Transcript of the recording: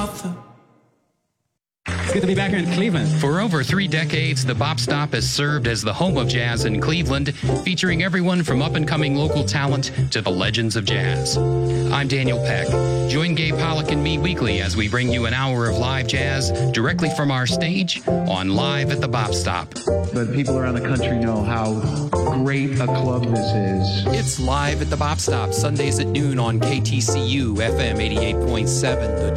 author. It's good to be back here in Cleveland. For over 3 decades, the Bop Stop has served as the home of jazz in Cleveland, featuring everyone from up-and-coming local talent to the legends of jazz. I'm Daniel Peck. Join Gabe Pollock and me weekly as we bring you an hour of live jazz directly from our stage on Live at the Bop Stop. But people around the country know how great a club this is. It's Live at the Bop Stop, Sundays at noon on KTCU FM 88.7.